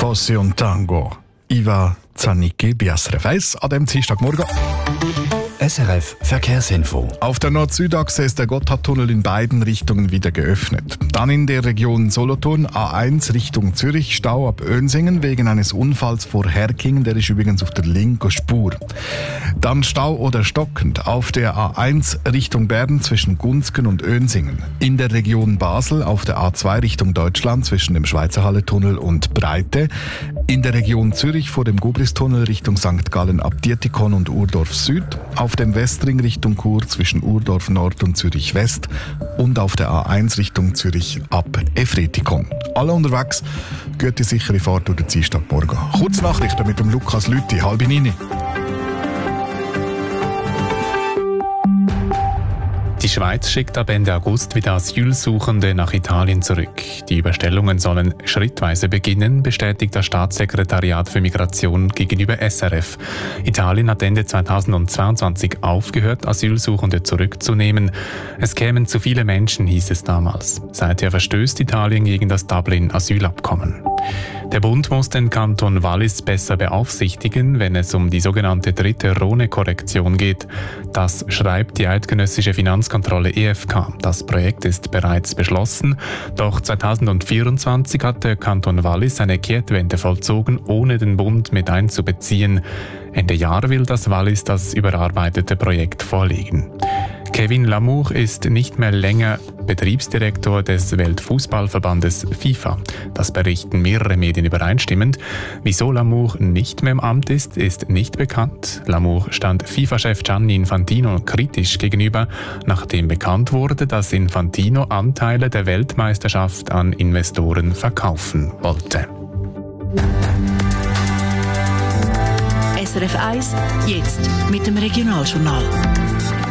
Fosse und Tango. Iva Zanicki bei SRF 1 an dem Dienstagmorgen. SRF Verkehrsinfo. Auf der Nord-Süd-Achse ist der Gotthardtunnel in beiden Richtungen wieder geöffnet. Dann in der Region Solothurn A1 Richtung Zürich, Stau ab Önsingen wegen eines Unfalls vor Herkingen, der ist übrigens auf der linken Spur. Dann Stau oder stockend auf der A1 Richtung Bern zwischen Gunzgen und Önsingen. In der Region Basel auf der A2 Richtung Deutschland zwischen dem Schweizerhalle-Tunnel und Breite. In der Region Zürich vor dem Gubristunnel Richtung St. Gallen ab Dietikon und Urdorf Süd. Auf dem Westring Richtung Chur zwischen Urdorf Nord und Zürich West und auf der A1 Richtung Zürich ab Efretikon. Alle unterwegs, gute sichere Fahrt durch den Dienstagmorgen. Kurznachrichten mit dem Lukas Lüthi, 8:30. Die Schweiz schickt ab Ende August wieder Asylsuchende nach Italien zurück. Die Überstellungen sollen schrittweise beginnen, bestätigt das Staatssekretariat für Migration gegenüber SRF. Italien hat Ende 2022 aufgehört, Asylsuchende zurückzunehmen. Es kämen zu viele Menschen, hieß es damals. Seither verstößt Italien gegen das Dublin-Asylabkommen. Der Bund muss den Kanton Wallis besser beaufsichtigen, wenn es um die sogenannte dritte Rhone-Korrektion geht. Das schreibt die eidgenössische Finanzkontrolle EFK. Das Projekt ist bereits beschlossen, doch 2024 hat der Kanton Wallis eine Kehrtwende vollzogen, ohne den Bund mit einzubeziehen. Ende Jahr will das Wallis das überarbeitete Projekt vorlegen. Kevin Lamour ist nicht mehr länger Betriebsdirektor des Weltfußballverbandes FIFA. Das berichten mehrere Medien übereinstimmend. Wieso Lamour nicht mehr im Amt ist nicht bekannt. Lamour stand FIFA-Chef Gianni Infantino kritisch gegenüber, nachdem bekannt wurde, dass Infantino Anteile der Weltmeisterschaft an Investoren verkaufen wollte. SRF 1, jetzt mit dem Regionaljournal.